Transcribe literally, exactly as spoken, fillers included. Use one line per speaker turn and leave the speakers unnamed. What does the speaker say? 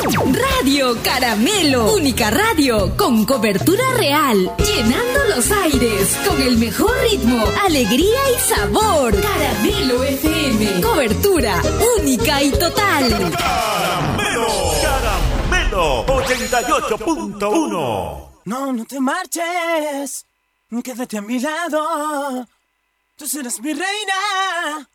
Radio Caramelo, única radio con cobertura real, llenando los aires con el mejor ritmo, alegría y sabor. Caramelo F M, cobertura única y total.
Caramelo, Caramelo ochenta y ocho punto uno.
No, no te marches, quédate a mi lado, tú serás mi reina.